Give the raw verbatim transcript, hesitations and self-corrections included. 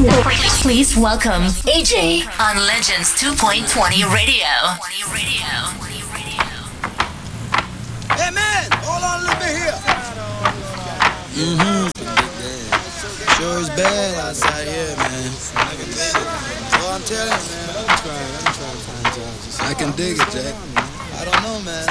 Please welcome A J on Legends two point twenty Radio. Hey man, hold on a little bit here. Mm-hmm. Sure is bad outside here, man. I can dig it. So I'm telling you, man. I'm trying, I'm trying to find jobs. I can dig it, Jack. I don't know, man.